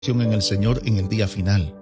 en el Señor en el día final.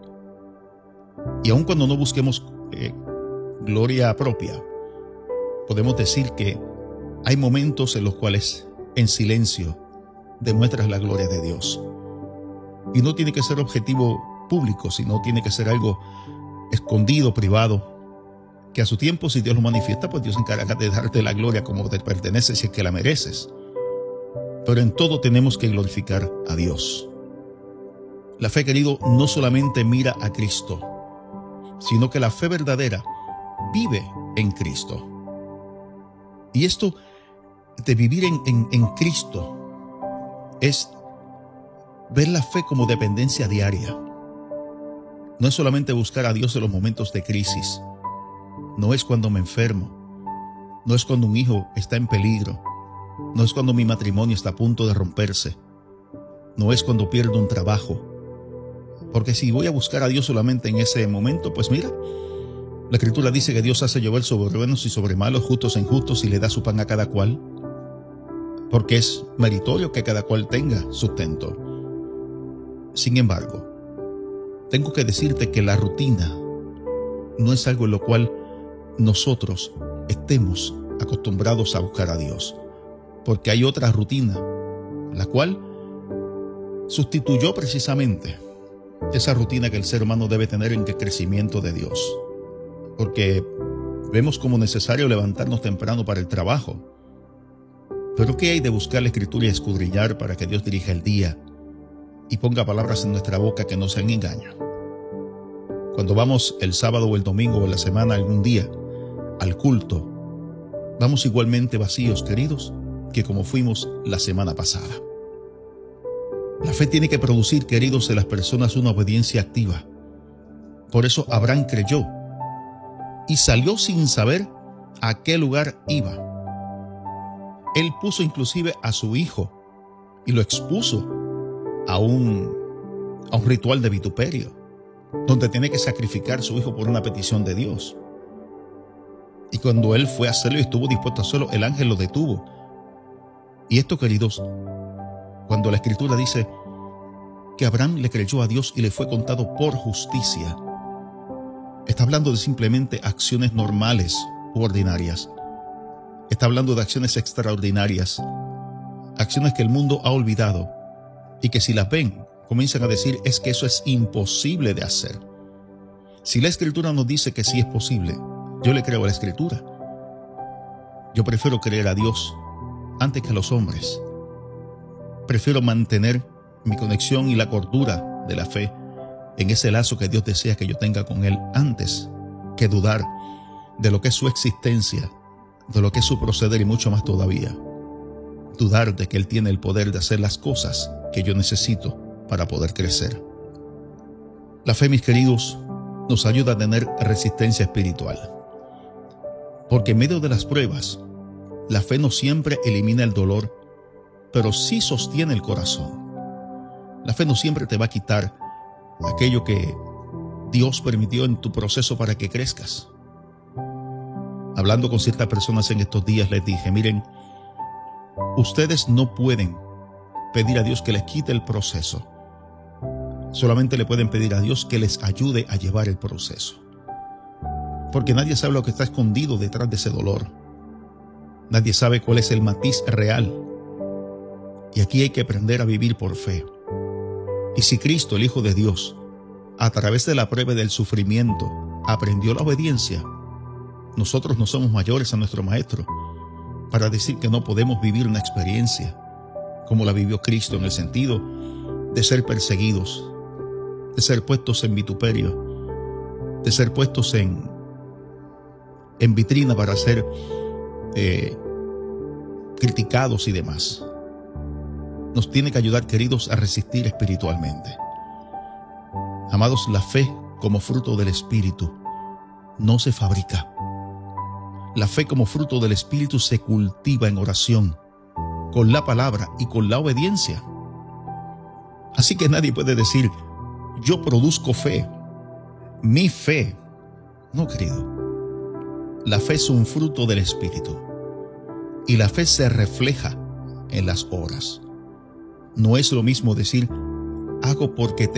Y aun cuando no busquemos gloria propia, podemos decir que hay momentos en los cuales en silencio demuestras la gloria de Dios. Y no tiene que ser objetivo público, sino tiene que ser algo escondido, privado, que a su tiempo, si Dios lo manifiesta, pues Dios se encarga de darte la gloria como te pertenece, si es que la mereces. Pero en todo tenemos que glorificar a Dios. La fe, querido, no solamente mira a Cristo, sino que la fe verdadera vive en Cristo. Y esto de vivir en Cristo es ver la fe como dependencia diaria. No es solamente buscar a Dios en los momentos de crisis. No es cuando me enfermo. No es cuando un hijo está en peligro. No es cuando mi matrimonio está a punto de romperse. No es cuando pierdo un trabajo. Porque si voy a buscar a Dios solamente en ese momento, pues mira, la Escritura dice que Dios hace llover sobre buenos y sobre malos, justos e injustos, y le da su pan a cada cual, porque es meritorio que cada cual tenga sustento. Sin embargo, tengo que decirte que la rutina no es algo en lo cual nosotros estemos acostumbrados a buscar a Dios, porque hay otra rutina, la cual sustituyó precisamente esa rutina que el ser humano debe tener en el crecimiento de Dios. Porque vemos como necesario levantarnos temprano para el trabajo. Pero ¿qué hay de buscar la Escritura y escudriñar para que Dios dirija el día y ponga palabras en nuestra boca que no sean engaño? Cuando vamos el sábado o el domingo o en la semana algún día al culto, vamos igualmente vacíos, queridos, que como fuimos la semana pasada. La fe tiene que producir, queridos, en las personas una obediencia activa. Por eso Abraham creyó y salió sin saber a qué lugar iba. Él puso inclusive a su hijo y lo expuso a un ritual de vituperio, donde tiene que sacrificar a su hijo por una petición de Dios. Y cuando él fue a hacerlo y estuvo dispuesto a hacerlo, el ángel lo detuvo. Y esto, queridos, cuando la Escritura dice que Abraham le creyó a Dios y le fue contado por justicia, está hablando de simplemente acciones normales u ordinarias. Está hablando de acciones extraordinarias, acciones que el mundo ha olvidado y que si las ven, comienzan a decir es que eso es imposible de hacer. Si la Escritura nos dice que sí es posible, yo le creo a la Escritura. Yo prefiero creer a Dios antes que a los hombres. Prefiero mantener mi conexión y la cordura de la fe en ese lazo que Dios desea que yo tenga con Él antes que dudar de lo que es su existencia, de lo que es su proceder y mucho más todavía. Dudar de que Él tiene el poder de hacer las cosas que yo necesito para poder crecer. La fe, mis queridos, nos ayuda a tener resistencia espiritual. Porque en medio de las pruebas, la fe no siempre elimina el dolor, pero sí sostiene el corazón. La fe no siempre te va a quitar aquello que Dios permitió en tu proceso para que crezcas. Hablando con ciertas personas en estos días, les dije, miren, ustedes no pueden pedir a Dios que les quite el proceso. Solamente le pueden pedir a Dios que les ayude a llevar el proceso. Porque nadie sabe lo que está escondido detrás de ese dolor. Nadie sabe cuál es el matiz real. Y aquí hay que aprender a vivir por fe. Y si Cristo, el Hijo de Dios, a través de la prueba del sufrimiento, aprendió la obediencia, nosotros no somos mayores a nuestro Maestro para decir que no podemos vivir una experiencia como la vivió Cristo, en el sentido de ser perseguidos, de ser puestos en vituperio, de ser puestos en vitrina para ser criticados y demás. Nos tiene que ayudar, queridos, a resistir espiritualmente. Amados, la fe como fruto del Espíritu no se fabrica. La fe como fruto del Espíritu se cultiva en oración, con la palabra y con la obediencia. Así que nadie puede decir, yo produzco fe, mi fe. No, querido. La fe es un fruto del Espíritu y la fe se refleja en las obras. No es lo mismo decir, hago porque